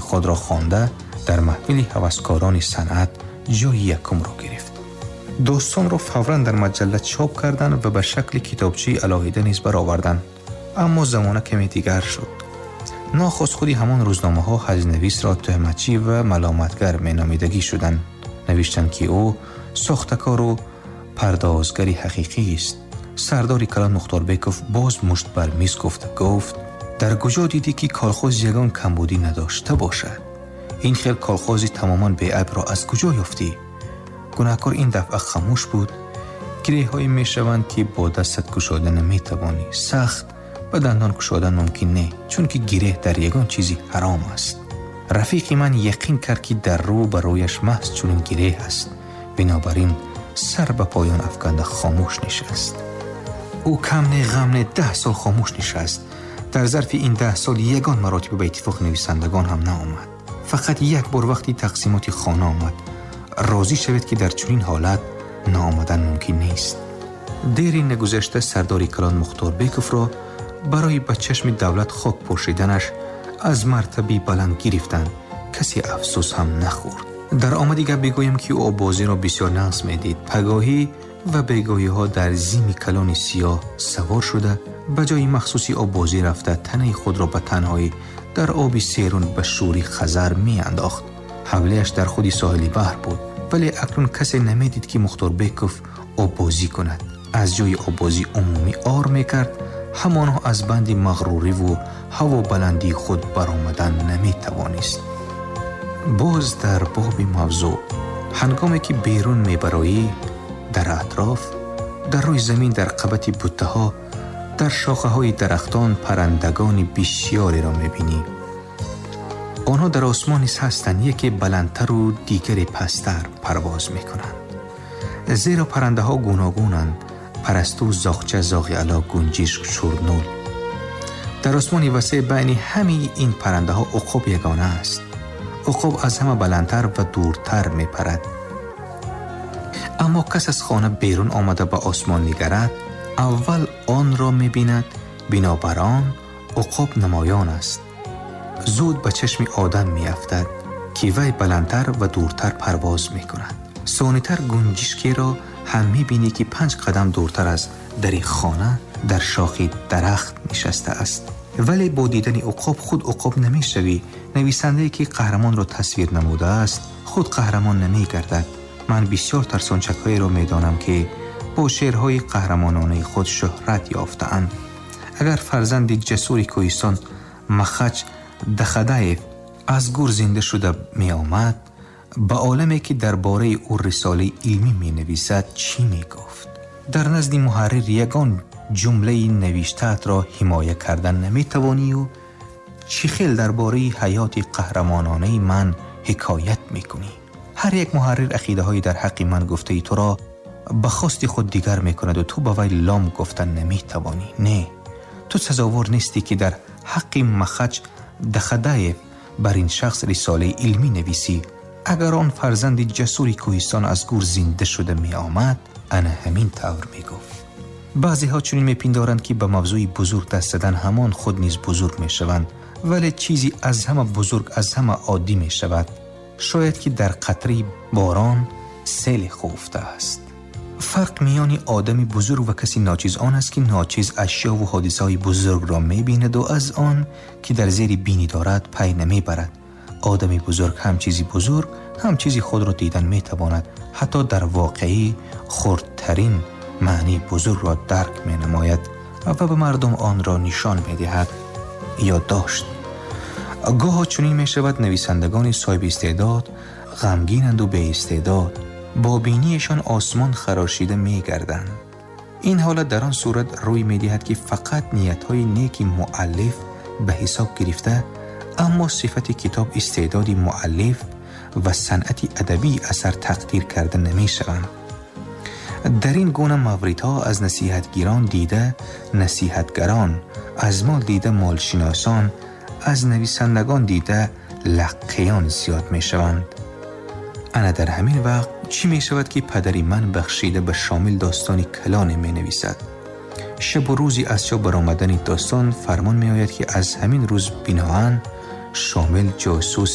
خود را خوانده در محفل هوسکاران صنعت جای یکم را گرفت. داستان را فوراً در مجله چاپ کردند و به شکل کتابچه الهیده نیز برآوردند. اما زمانه کمی دیگر شد. ناخست خودی همان روزنامه ها حجنویس را تهمتچی و ملامتگر نامیدگی شدند. نوشتند که او ساختکار و پردازگری حقیقی است. سردار کلان مختاربیکوف باز مشت بر میز گفت در کجا دیدی که کالخوز یگان کمبودی نداشته باشد؟ این خیل کالخوزی تماما بی‌عیب را از کجا یافتی؟ گناهکار این دفعه خاموش بود. گریه‌هایی میشوند که با دستت گشاده نمیتوانی. سخت به دندان گشادن ممکن نه، چون که گریه در یگان چیزی حرام است. رفیق من یقین کرد که در رو برویش محض چون گریه است. بنابراین سر به پایان افکنده خاموش نشست. او کم نه غم نه 10 سال خاموش نشست. در ظرف این 10 سال یگان مراتب به اتفاق نویسندگان هم نآمد. فقط یک بار وقتی تقسیمات خانه آمد. راضی شوید که در چنین حالت نآمدن ممکن نیست. دیری نگذشته سردار کلان مختاربیکوف را برای به چشم دولت خاک پوشیدنش از مرتبه بلند گرفتند. کسی افسوس هم نخورد. در آمدیگه بگویم که او بازی را بسیار نقص میدید. پگاهی و بیگاهی ها در زیم کلان سیاه سوار شده به جای مخصوصی آبازی رفته تنه خود را به تنهایی در آبی سیرون به شوری خزر می انداخت. حولیش در خودی ساحلی بحر بود، ولی اکنون کسی نمیدید که مختاربیکوف آبازی کند. از جای آبازی عمومی آر میکرد. همانا از بند مغروری و هوا بلندی خود برآمدن نمی توانست. باز در باب موضوع هنگامی که بیرون میبرایی در اطراف در روی زمین در قبط بوته ها در شاخه های درختان پرندگان بسیاری را میبینی. آنها در آسمان هستند، یکی بلندتر و دیگری پستر پرواز میکنند. زیرا پرنده ها گوناگونند: پرستو، زاغچه، زاغی علا، گنجشک، شورنول. در آسمان وسیع بین همه این پرنده ها عقاب یگانه است. عقاب از همه بلندتر و دورتر می پرد. اما کس از خانه بیرون آمده به آسمان نگرد، اول آن را می بیند. بنابر آن عقاب نمایان است. زود به چشم آدم می افتد که وی بلندتر و دورتر پرواز می کند. ثانی‌تر گنجشکی را هم می بینی که 5 قدم دورتر از در خانه در شاخه درخت نشسته است. ولی با دیدن عقاب خود عقاب نمی شوی. نویسنده که قهرمان را تصویر نموده است خود قهرمان نمی گردد. من بسیار ترسانچک‌هایی را می دانم که با شعرهای قهرمانانه خود شهرت یافته‌اند. اگر فرزند جسور کوهستان مخچ دخدایف از گور زنده شده می آمد، به عالمی که درباره او رساله علمی می نویسد چی می گفت؟ در نزد محرر یگان جمله نوشته‌ات را حمایه کردن نمی توانی و چی خیل درباره حیات قهرمانانه من حکایت می کنی؟ هر یک محرر عقیده هایی در حق من گفته ای تو را به خواست خود دیگر می کند و تو به وی لام گفتن نمی توانی. نه، تو سزاوار نیستی که در حق مخچ دخدایف بر این شخص رساله علمی نویسی. اگر آن فرزند جسوری کوهستان از گور زنده شده می آمد، انا همین طور می گفت. بعضی ها چنین می پندارند که به موضوعی بزرگ دست زدن همان خود نیز بزرگ می شوند، ولی چیزی از همه بزرگ از همه عادی می شود. شاید که در قطره باران سیل خفته است. فرق میان آدمی بزرگ و کسی ناچیز آن است که ناچیز اشیا و حادثه‌های بزرگ را می بیند و از آن که در زیر بینی دارد پی نمی برد. آدمی بزرگ هم چیزی بزرگ هم چیزی خود را دیدن می تواند. حتی در واقعی خردترین معنی بزرگ را درک می نماید و به مردم آن را نشان می دهد یا داشت. گاه چنین می شود نویسندگان صاحب استعداد غمگینند و بی استعداد. با بینیشان آسمان خراشیده می گردند. این حالت در آن صورت روی می دهد که فقط نیت‌های نیک مؤلف به حساب گرفته، اما صفت کتاب استعدادی مؤلف و صنعت ادبی اثر تقدیر کرده نمی شوند. در این گونه موردها از نصیحتگیران دیده نصیحتگران، از مال دیده مالشناسان، از نویسندگان دیده لقیان زیاد می شوند. انا در همین وقت چی می شود که پدری من بخشیده به شامل داستانی کلان می نویسد. شب و روزی از شب برآمدن داستان فرمان می آید که از همین روز بناهن شامل جاسوس